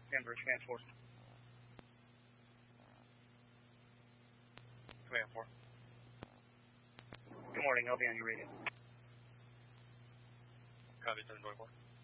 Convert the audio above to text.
Denver, Command 4. Command 4. Good morning, I'll be on your radio. Copy, 724.